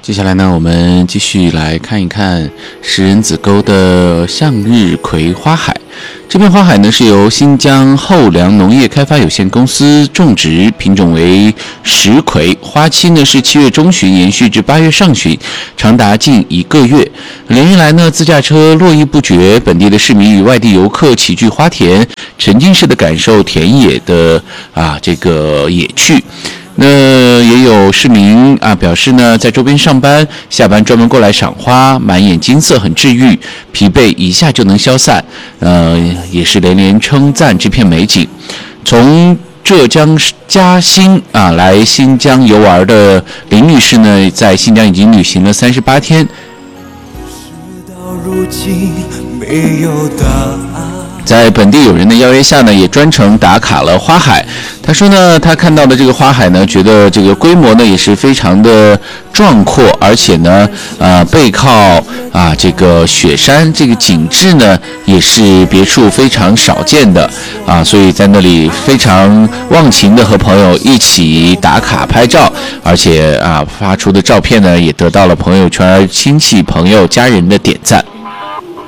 接下来呢，我们继续来看一看食人子沟的向日葵花海。这片花海呢是由新疆后梁农业开发有限公司种植，品种为石葵，花期呢是7月中旬延续至8月上旬，长达近1个月。连日来呢，自驾车络绎不绝，本地的市民与外地游客齐聚花田，沉浸式的感受田野的这个野趣。那也有市民表示呢，在周边上班下班专门过来赏花，满眼金色，很治愈，疲惫一下就能消散。也是连连称赞这片美景。从浙江嘉兴来新疆游玩的林女士呢，在新疆已经旅行了38天。 事到如今没有答案， 在本地友人的邀约下呢，也专程打卡了花海。他说呢，他看到的这个花海呢，觉得这个规模呢也是非常的壮阔，而且呢，背靠这个雪山，这个景致呢也是别处非常少见的所以在那里非常忘情的和朋友一起打卡拍照，而且发出的照片呢也得到了朋友圈亲戚朋友家人的点赞。